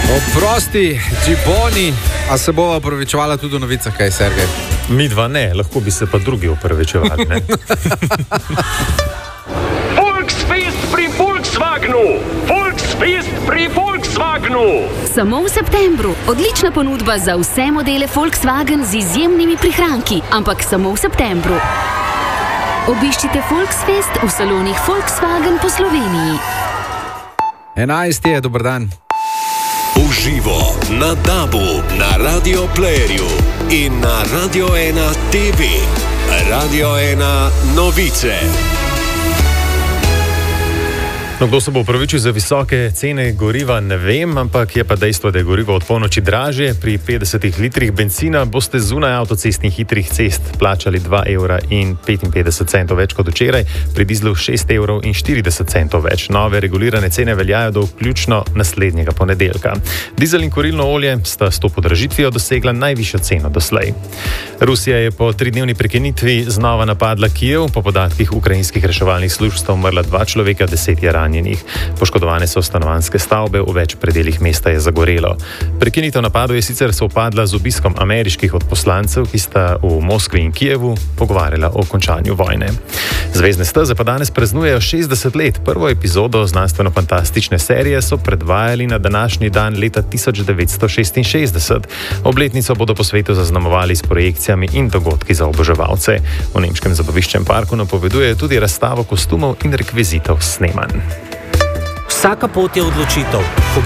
Oprosti, Džiboni, a se bova opravičevala tudi v novicah, kaj, Sergej? Mi dva ne, lahko bi se pa drugi opravičevali, ne? Volksfest pri Volkswagenu! Volksfest pri Volkswagenu! Samo v septembru. Odlična ponudba za vse modele Volkswagen z izjemnimi prihranki, ampak samo v septembru. Obiščite Volksfest v salonih Volkswagen po Sloveniji. 11 je, dober dan. Uživo na DAB-u, na Radio Playerju in na Radio 1 TV. Radio 1 novice. No, kdo se bo upravičil za visoke cene goriva, ne vem, ampak je pa dejstvo, da je gorivo od polnoči dražje. Pri 50 litrih benzina boste zunaj avtocestnih hitrih cest plačali 2,55 evra več kot včeraj, pri dizlu 6,40 evra več. Nove regulirane cene veljajo do vključno naslednjega ponedeljka. Dizel in kurilno olje sta s to podražitvijo dosegla najvišjo ceno doslej. Rusija je po 3-dnevni prekinitvi znova napadla Kijev. Po podatkih ukrajinskih reševalnih služb sta umrla 2 človeka, 10 je ranjenih. Poškodovane so stanovanjske stavbe, v več predelih mesta je zagorelo. Prekinitev napadov je sicer sovpadla z obiskom ameriških odposlancev, ki sta v Moskvi in Kijevu pogovarjala o končanju vojne. Zvezdne steze pa danes praznujejo 60 let. Prvo epizodo znanstveno-fantastične serije so predvajali na današnji dan leta 1966. Obletnico bodo po svetu zaznamovali s projekcijami in dogodki za oboževalce. V nemškem zabaviščnem parku napovedujejo tudi razstavo kostumov in rekvizitov snemanj. Vsaka pot je odločitev. Ko